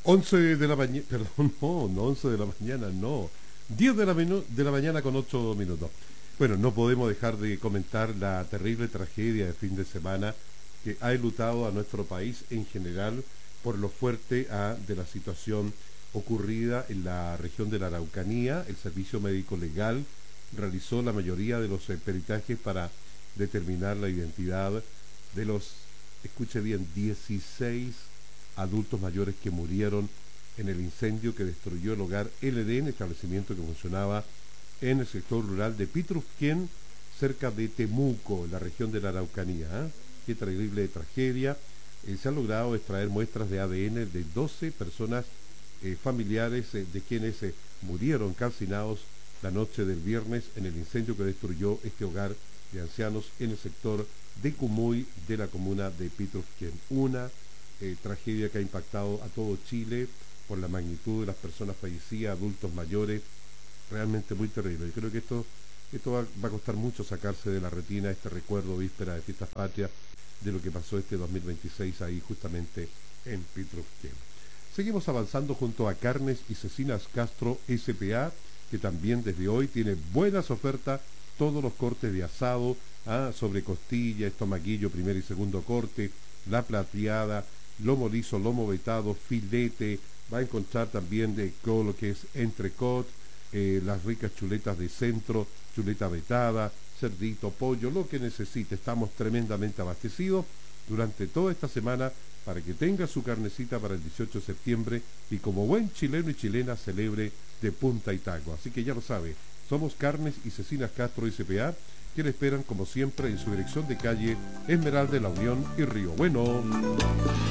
11 de la mañana, perdón, no 11 de la mañana, no. 10 de la mañana con 8 minutos. Bueno, no podemos dejar de comentar la terrible tragedia de fin de semana que ha enlutado a nuestro país en general por lo fuerte de la situación ocurrida en la región de la Araucanía. El Servicio Médico Legal realizó la mayoría de los peritajes para determinar la identidad de los, escuche bien, 16 adultos mayores que murieron en el incendio que destruyó el hogar LD, establecimiento que funcionaba en el sector rural de Pitrufquén, cerca de Temuco, en la región de la Araucanía. Qué terrible tragedia. Se han logrado extraer muestras de ADN de 12 personas familiares de quienes murieron calcinados la noche del viernes en el incendio que destruyó este hogar de ancianos en el sector de Cumuy de la comuna de Pitrufquén. Una tragedia que ha impactado a todo Chile por la magnitud de las personas fallecidas, adultos mayores, realmente muy terrible. Yo creo que esto va a costar mucho sacarse de la retina este recuerdo víspera de Fiestas Patrias de lo que pasó este 2026 ahí justamente en Pitrufquén. Seguimos avanzando junto a Carnes y Cecinas Castro S.p.A., que también desde hoy tiene buenas ofertas, todos los cortes de asado, sobre costilla, estomaguillo, primer y segundo corte, la plateada, lomo liso, lomo vetado, filete, va a encontrar también de todo lo que es entrecot, las ricas chuletas de centro, chuleta vetada, cerdito, pollo, lo que necesite. Estamos tremendamente abastecidos durante toda esta semana para que tenga su carnecita para el 18 de septiembre y como buen chileno y chilena celebre de punta y taco. Así que ya lo sabe, somos Carnes y Cecinas Castro S.p.A., que le esperan como siempre en su dirección de calle Esmeralda de la Unión y Río Bueno.